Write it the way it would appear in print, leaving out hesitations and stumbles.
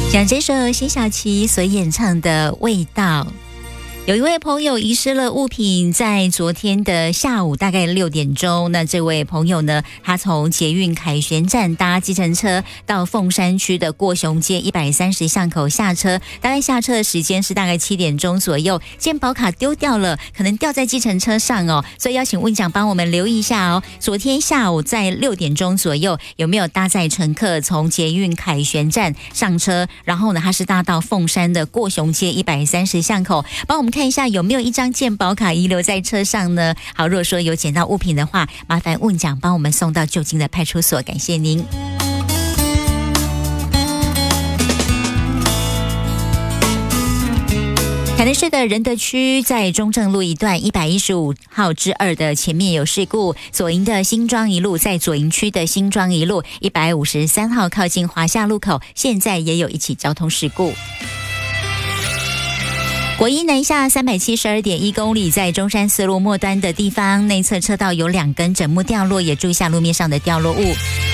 讲这首辛晓琪所演唱的《味道》。有一位朋友遗失了物品，在昨天的下午大概6点钟，那这位朋友呢，他从捷运凯旋站搭计程车到凤山区的过雄街130巷口下车，大概下车的时间是大概7点钟左右，健保卡丢掉了，可能掉在计程车上哦，所以邀请问长帮我们留意一下哦，昨天下午在6点钟左右有没有搭载乘客从捷运凯旋站上车，然后呢他是搭到凤山的过雄街130巷口，帮我们看一下有没有一张健保卡遗留在车上呢？好，如果说有捡到物品的话，麻烦问长帮我们送到就近的派出所，感谢您。台南市的仁德区在中正路一段115号之2的前面有事故，左营的新庄一路在左营区的新庄一路153号靠近华夏路口，现在也有一起交通事故。国一南下372.1公里，在中山4路末端的地方，内侧车道有2根枕木掉落，也注意下路面上的掉落物。